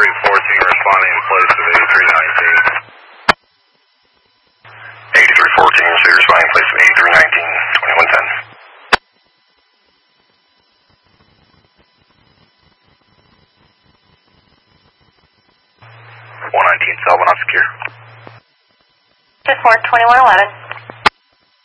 responding in place of 8319. 8314, so responding in place of 8319, 2110. 119, cell, not secure. Just 2111.